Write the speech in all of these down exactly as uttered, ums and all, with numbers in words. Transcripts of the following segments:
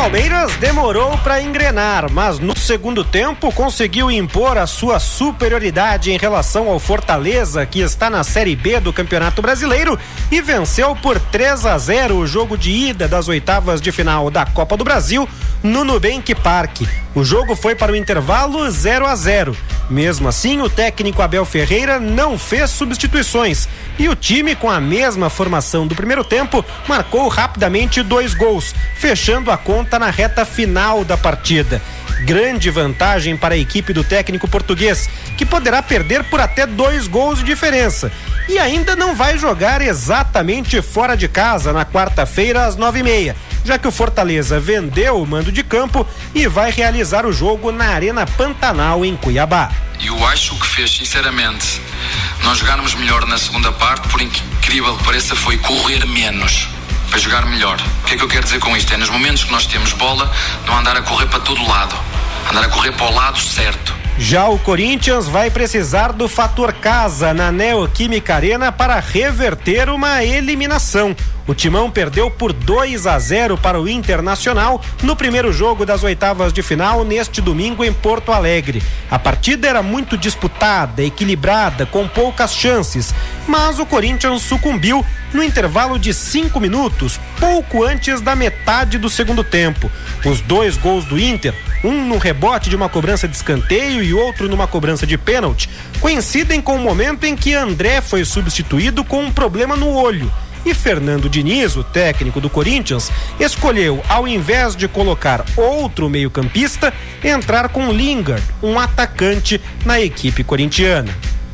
Palmeiras demorou para engrenar, mas no segundo tempo conseguiu impor a sua superioridade em relação ao Fortaleza, que está na Série B do Campeonato Brasileiro, e venceu por três a zero o jogo de ida das oitavas de final da Copa do Brasil no Nubank Park. O jogo foi para o intervalo zero a zero. Mesmo assim, o técnico Abel Ferreira não fez substituições e o time, com a mesma formação do primeiro tempo, marcou rapidamente dois gols, fechando a conta na reta final da partida. Grande vantagem para a equipe do técnico português, que poderá perder por até dois gols de diferença. E ainda não vai jogar exatamente fora de casa na quarta-feira às nove e meia, já que o Fortaleza vendeu o mando de campo e vai realizar o jogo na Arena Pantanal, em Cuiabá. Eu acho que fez, sinceramente, nós jogarmos melhor na segunda parte, por incrível que pareça, foi correr menos para jogar melhor. O que é que eu quero dizer com isto? É nos momentos que nós temos bola, não andar a correr para todo lado, andar a correr para o lado certo. Já o Corinthians vai precisar do fator casa na Neoquímica Arena para reverter uma eliminação. O Timão perdeu por dois a zero para o Internacional no primeiro jogo das oitavas de final neste domingo em Porto Alegre. A partida era muito disputada, equilibrada, com poucas chances, mas o Corinthians sucumbiu no intervalo de cinco minutos, pouco antes da metade do segundo tempo. Os dois gols do Inter, um no rebote de uma cobrança de escanteio e outro numa cobrança de pênalti, coincidem com o momento em que André foi substituído com um problema no olho. E Fernando Diniz, o técnico do Corinthians, escolheu, ao invés de colocar outro meio-campista, entrar com Lingard, um atacante, na equipe corintiana.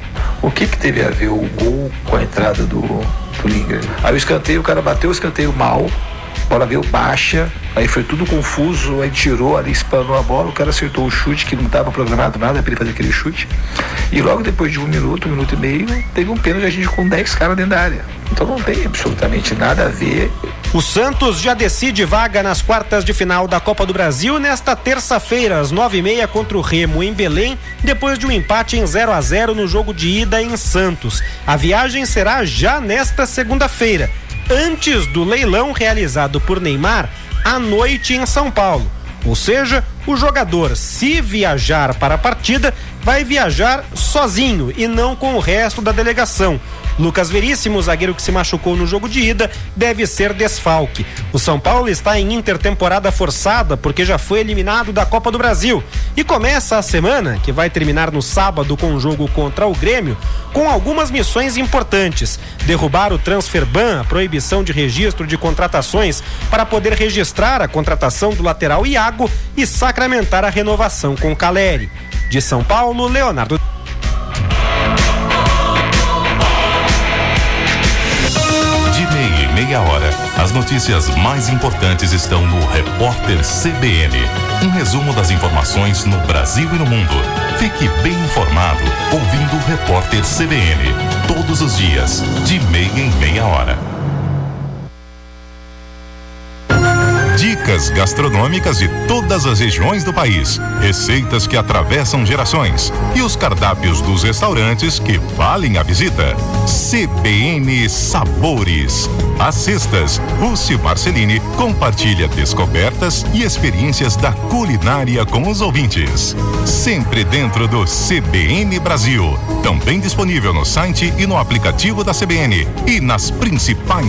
O que que teve a ver o gol com a entrada do, do Lingard? Aí o escanteio, o cara bateu o escanteio mal, a bola veio baixa, aí foi tudo confuso, aí tirou ali, espanou a bola, o cara acertou o chute, que não estava programado nada para ele fazer aquele chute, e logo depois de um minuto, um minuto e meio, teve um pênalti, a gente com dez caras dentro da área. Então não tem absolutamente nada a ver. O Santos já decide vaga nas quartas de final da Copa do Brasil nesta terça-feira, às nove e meia, contra o Remo em Belém, depois de um empate em zero a zero no jogo de ida em Santos. A viagem será já nesta segunda-feira, antes do leilão realizado por Neymar à noite em São Paulo. Ou seja, o jogador, se viajar para a partida, vai viajar sozinho e não com o resto da delegação. Lucas Veríssimo, zagueiro que se machucou no jogo de ida, deve ser desfalque. O São Paulo está em intertemporada forçada porque já foi eliminado da Copa do Brasil e começa a semana, que vai terminar no sábado com o jogo contra o Grêmio, com algumas missões importantes: derrubar o transfer ban, a proibição de registro de contratações, para poder registrar a contratação do lateral Iago e sacramentar a renovação com Caleri. De São Paulo, Leonardo. Meia hora. As notícias mais importantes estão no Repórter C B N. Um resumo das informações no Brasil e no mundo. Fique bem informado ouvindo o Repórter C B N. Todos os dias, de meia em meia hora. Dicas gastronômicas de todas as regiões do país, receitas que atravessam gerações e os cardápios dos restaurantes que valem a visita. C B N Sabores. Às sextas, Rússi Marcelini compartilha descobertas e experiências da culinária com os ouvintes. Sempre dentro do C B N Brasil. Também disponível no site e no aplicativo da C B N e nas principais